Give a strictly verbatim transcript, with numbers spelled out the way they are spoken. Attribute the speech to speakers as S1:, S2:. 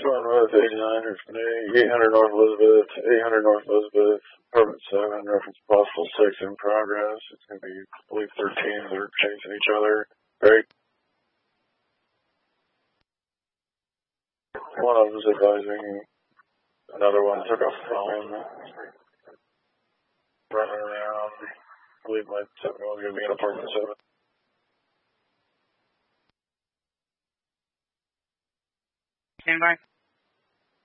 S1: Storm North eighty-nine, eight hundred North Elizabeth, eight hundred North Elizabeth, apartment seven, reference possible six in progress. It's going to be, I believe, thirteen that are chasing each other. Right? One of them is advising, another one took off the phone, running around. I believe my seven was going to be in apartment seven.
S2: Stand by.